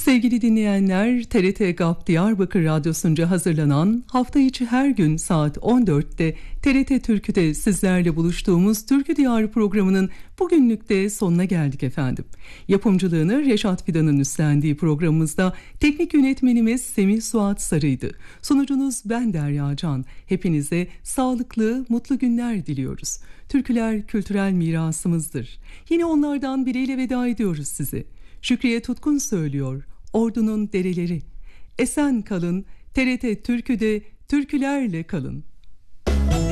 Sevgili dinleyenler, TRT GAP Diyarbakır Radyosu'nca hazırlanan hafta içi her gün saat 14'te TRT Türkü'de sizlerle buluştuğumuz Türkü Diyarı programının bugünlük de sonuna geldik efendim. Yapımcılığını Reşat Fidan'ın üstlendiği programımızda teknik yönetmenimiz Semih Suat Sarı'ydı. Sunucunuz ben Derya Can. Hepinize sağlıklı, mutlu günler diliyoruz. Türküler kültürel mirasımızdır. Yine onlardan biriyle veda ediyoruz size. Şükriye Tutkun söylüyor, Ordu'nun dereleri. Esen kalın, TRT Türkü'de türkülerle kalın.